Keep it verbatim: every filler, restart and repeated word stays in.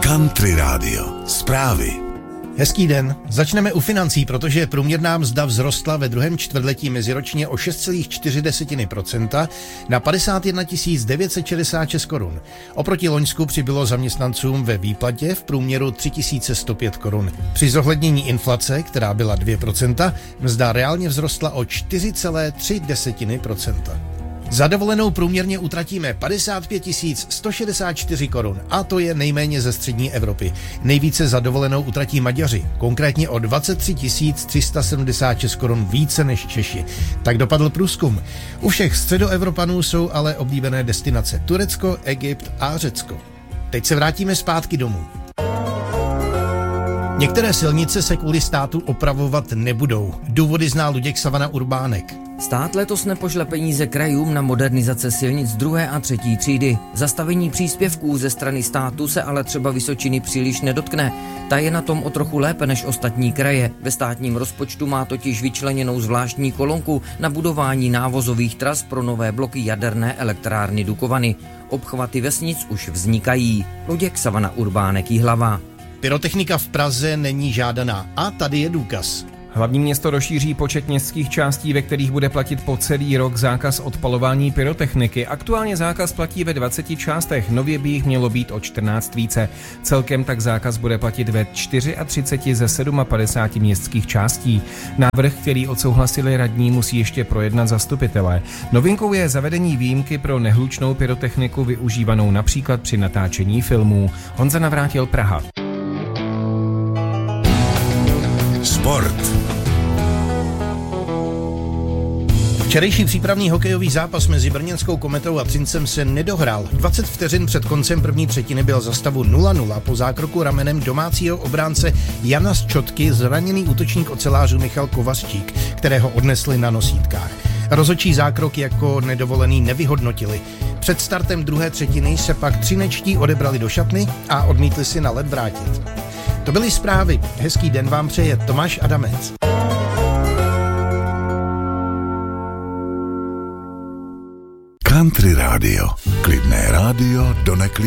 Country Radio. Zprávy. Hezký den. Začneme u financí, protože průměrná mzda vzrostla ve druhém čtvrtletí meziročně o šest celá čtyři procenta na padesát jedna tisíc devět set šedesát šest korun. Oproti loňsku přibylo zaměstnancům ve výplatě v průměru tři tisíce sto pět korun. Při zohlednění inflace, která byla dvě procenta, mzda reálně vzrostla o čtyři celá tři procenta. Za dovolenou průměrně utratíme padesát pět tisíc sto šedesát čtyři korun a to je nejméně ze střední Evropy. Nejvíce za dovolenou utratí Maďaři, konkrétně o dvacet tři tisíc tři sta sedmdesát šest korun více než Češi. Tak dopadl průzkum. U všech středoevropanů jsou ale oblíbené destinace Turecko, Egypt a Řecko. Teď se vrátíme zpátky domů. Některé silnice se kvůli státu opravovat nebudou. Důvody zná Luděk Savana Urbánek. Stát letos nepošle peníze krajům na modernizace silnic druhé a třetí třídy. Zastavení příspěvků ze strany státu se ale třeba Vysočiny příliš nedotkne. Ta je na tom o trochu lépe než ostatní kraje. Ve státním rozpočtu má totiž vyčleněnou zvláštní kolonku na budování návozových tras pro nové bloky jaderné elektrárny Dukovany. Obchvaty vesnic už vznikají. Luděk Savana Urbánek Jihlava. Pyrotechnika v Praze není žádaná a tady je důkaz. Hlavní město rozšíří počet městských částí, ve kterých bude platit po celý rok zákaz odpalování pyrotechniky. Aktuálně zákaz platí ve dvaceti částech, nově by jich mělo být o čtrnáct více. Celkem tak zákaz bude platit ve třiceti čtyři ze padesát sedm městských částí. Návrh, který odsouhlasili radní, musí ještě projednat zastupitelé. Novinkou je zavedení výjimky pro nehlučnou pyrotechniku využívanou například při natáčení filmů. Honza Navrátil, Praha. Sport. Včerejší přípravný hokejový zápas mezi brněnskou Kometou a Třincem se nedohrál. dvacet vteřin před koncem první třetiny byl za stavu nula nula po zákroku ramenem domácího obránce Jana Zčotky zraněný útočník ocelářů Michal Kovařčík, kterého odnesli na nosítkách. Rozhodčí zákrok jako nedovolený nevyhodnotili. Před startem druhé třetiny se pak třinečtí odebrali do šatny a odmítli si na led vrátit. To byly zprávy. Hezký den vám přeje Tomáš Adamec. Country Radio. Klidné rádio do neklidné.